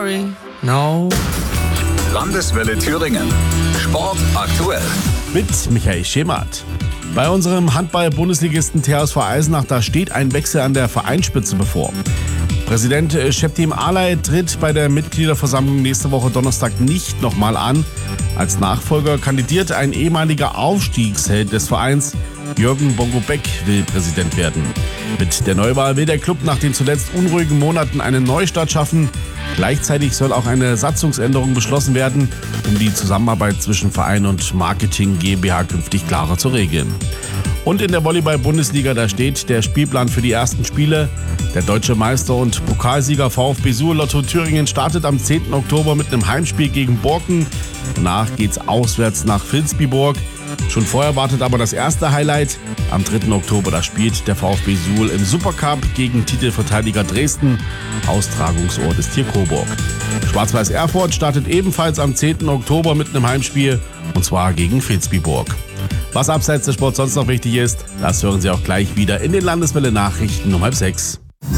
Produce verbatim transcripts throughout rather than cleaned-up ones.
sorry, no. Landeswelle Thüringen. Sport aktuell. Mit Michael Schemert. Bei unserem Handball-Bundesligisten T H S V Eisenach, da steht ein Wechsel an der Vereinsspitze bevor. Präsident Şeptim Alay tritt bei der Mitgliederversammlung nächste Woche Donnerstag nicht nochmal an. Als Nachfolger kandidiert ein ehemaliger Aufstiegsheld des Vereins. Jürgen Bongo Beck will Präsident werden. Mit der Neuwahl will der Club nach den zuletzt unruhigen Monaten einen Neustart schaffen. Gleichzeitig soll auch eine Satzungsänderung beschlossen werden, um die Zusammenarbeit zwischen Verein und Marketing GmbH künftig klarer zu regeln. Und in der Volleyball-Bundesliga, da steht der Spielplan für die ersten Spiele. Der deutsche Meister und Pokalsieger VfB Suhl Lotto Thüringen startet am zehnten Oktober mit einem Heimspiel gegen Borken. Danach geht's auswärts nach Vilsbiburg. Schon vorher wartet aber das erste Highlight. Am dritten Oktober, da spielt der VfB Suhl im Supercup gegen Titelverteidiger Dresden. Austragungsort ist hier Coburg. Schwarz-Weiß Erfurt startet ebenfalls am zehnten Oktober mit einem Heimspiel, und zwar gegen Vilsbiburg. Was abseits des Sports sonst noch wichtig ist, das hören Sie auch gleich wieder in den Landeswelle-Nachrichten um halb sechs.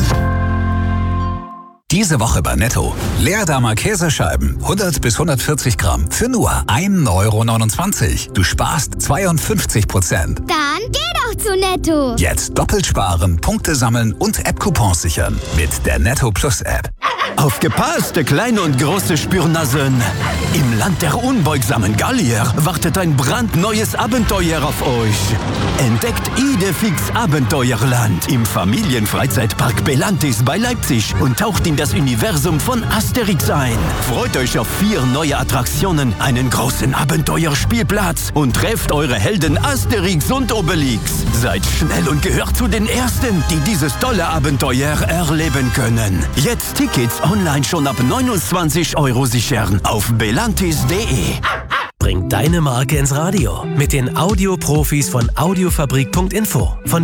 Diese Woche bei Netto. Leerdamer Käsescheiben, hundert bis hundertvierzig Gramm, für nur ein Euro neunundzwanzig. Du sparst zweiundfünfzig Prozent. Dann geh doch zu Netto. Jetzt doppelt sparen, Punkte sammeln und App-Coupons sichern. Mit der Netto Plus App. Aufgepasst, kleine und große Spürnasen. Im Land der unbeugsamen Gallier wartet ein brandneues Abenteuer auf euch. Entdeckt Idefix Abenteuerland im Familienfreizeitpark Belantis bei Leipzig und taucht in das Universum von Asterix ein. Freut euch auf vier neue Attraktionen, einen großen Abenteuerspielplatz und trefft eure Helden Asterix und Obelix. Seid schnell und gehört zu den Ersten, die dieses tolle Abenteuer erleben können. Jetzt Tickets online schon ab neunundzwanzig Euro sichern auf belantis punkt de. Bring deine Marke ins Radio mit den Audioprofis von audiofabrik punkt info. Von